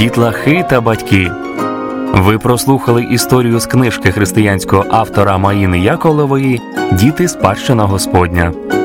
дітлахи та батьки. Ви прослухали історію з книжки християнського автора Маїни Яковлевої «Діти – спадщина Господня».